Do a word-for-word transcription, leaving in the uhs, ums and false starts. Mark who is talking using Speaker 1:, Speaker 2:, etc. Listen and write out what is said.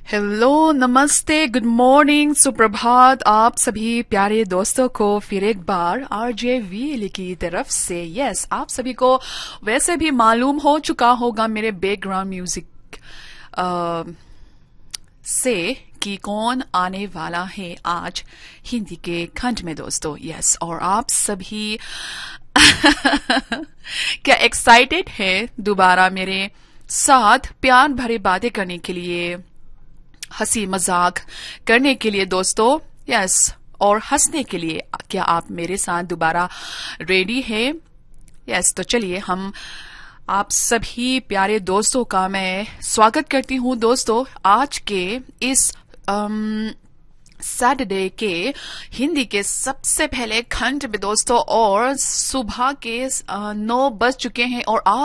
Speaker 1: Hello, नमस्ते, good morning, सुप्रभात आप सभी प्यारे दोस्तों को फिर एक बार आरजे वीएल की तरफ से। यस, आप सभी को वैसे भी मालूम हो चुका होगा मेरे बैकग्राउंड म्यूजिक आ, से कि कौन आने वाला है आज हिंदी के खंड में दोस्तों। यस, और आप सभी क्या एक्साइटेड है दोबारा मेरे साथ प्यार भरे बातें करने के लिए, हंसी मजाक करने के लिए दोस्तों। यस, और हंसने के लिए। क्या आप मेरे साथ दोबारा रेडी है? यस, तो चलिए हम आप सभी प्यारे दोस्तों का मैं स्वागत करती हूँ दोस्तों आज के इस सैटरडे के हिंदी के सबसे पहले खंड में दोस्तों। और सुबह के नौ बज चुके हैं और आप